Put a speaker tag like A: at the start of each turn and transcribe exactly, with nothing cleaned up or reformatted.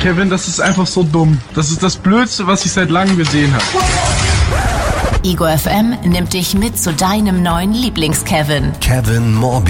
A: Kevin, das ist einfach so dumm. Das ist das Blödste, was ich seit langem gesehen habe.
B: Ego F M nimmt dich mit zu deinem neuen Lieblings-Kevin.
C: Kevin Morby.